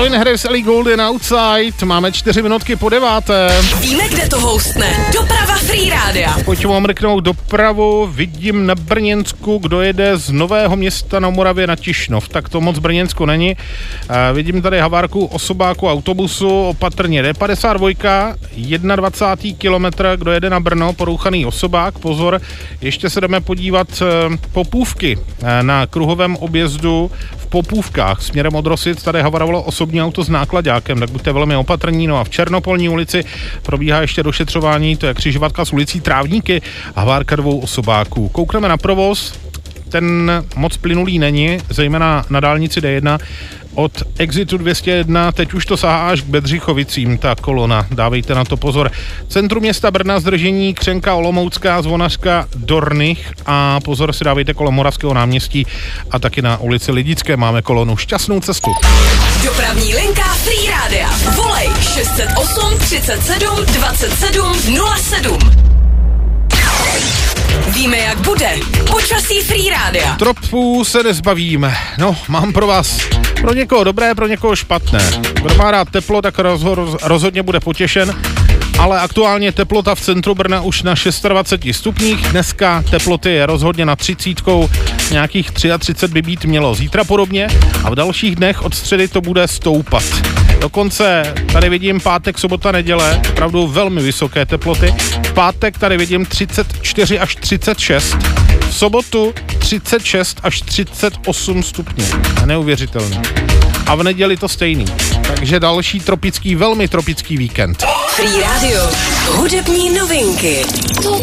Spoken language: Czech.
Calvin Harris, Ellie Goulding, Outside. Máme 4 minutky po 9. Víme, kde to hostne. Doprava Free Rádia. Pojďme mrknout dopravu. Vidím na Brněnsku, kdo jede z Nového Města na Moravě na Tišnov. Tak to moc Brněnsko není. Vidím tady havárku osobáku autobusu, opatrně D52, 21. kilometr, kdo jede na Brno, porouchaný osobák, pozor. Ještě se jdeme podívat Popůvky na kruhovém objezdu v Popůvkách směrem od Rosic. Tady havarovalo osobní auto s náklaďákem, tak buďte velmi opatrní. No a v Černopolní ulici probíhá ještě došetřování, to je křižovatka s ulicí Trávníky, havárka 2 osobáků. Koukneme na provoz, ten moc plynulý není, zejména na dálnici D1 od exitu 201, teď už to sahá až k Bedřichovicím, ta kolona, dávejte na to pozor. Centrum města Brna, zdržení Křenka, Olomoucká, Zvonařka, Dornych a pozor si dávejte kolem Moravského náměstí a taky na ulici Lidické máme kolonu. Šťastnou cestu. Dopravní linka Free Rádia. Volej 608 37 27 07. Víme, jak bude. Počasí Free Rádia. Tropů se nezbavíme. No, mám pro vás pro někoho dobré, pro někoho špatné. Kdo má rád teplo, tak rozhodně bude potěšen, ale aktuálně teplota v centru Brna už na 26 stupních. Dneska teploty je rozhodně na 30, nějakých 33 by být mělo zítra podobně a v dalších dnech od středy to bude stoupat. Dokonce tady vidím pátek, sobota, neděle, opravdu velmi vysoké teploty. V pátek tady vidím 34 až 36, v sobotu 36 až 38 stupňů. Neuvěřitelné. A v neděli to stejný. Takže další tropický, velmi tropický víkend. Free Radio. Hudební novinky. Top